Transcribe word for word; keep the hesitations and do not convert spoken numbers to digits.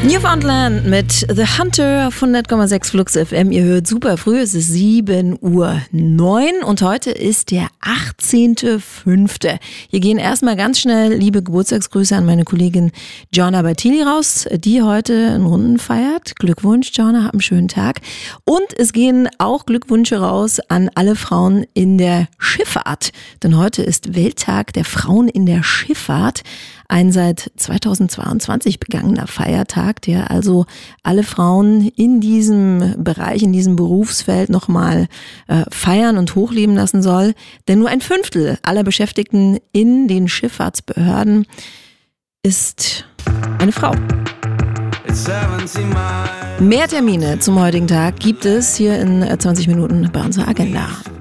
Newfoundland mit The Hunter auf hundert Komma sechs Flux F M. Ihr hört super früh, es ist sieben Uhr neun und heute ist der achtzehnter fünfte Hier gehen erstmal ganz schnell liebe Geburtstagsgrüße an meine Kollegin Gianna Bartili raus, die heute einen Runden feiert. Glückwunsch, Gianna, hab einen schönen Tag. Und es gehen auch Glückwünsche raus an alle Frauen in der Schifffahrt, denn heute ist Welttag der Frauen in der Schifffahrt. Ein seit zweitausendzweiundzwanzig begangener Feiertag, der also alle Frauen in diesem Bereich, in diesem Berufsfeld nochmal äh, feiern und hochleben lassen soll. Denn nur ein Fünftel aller Beschäftigten in den Schifffahrtsbehörden ist eine Frau. Mehr Termine zum heutigen Tag gibt es hier in zwanzig Minuten bei unserer Agenda.